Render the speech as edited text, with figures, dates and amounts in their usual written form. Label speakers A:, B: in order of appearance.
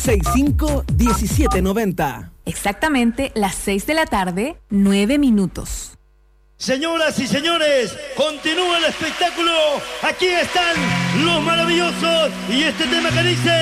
A: 965-65-1790.
B: Exactamente las 6 de la tarde, 9 minutos.
C: Señoras y señores, continúa el espectáculo. Aquí están los maravillosos y este tema que dice...